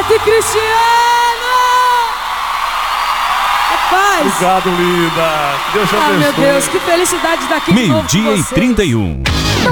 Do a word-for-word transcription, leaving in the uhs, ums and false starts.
Beto e Cristiano! Rapaz! Obrigado, linda. Deus te Ah, abençoe. meu Deus, que felicidade daqui de novo com Meio-dia e vocês. trinta e um.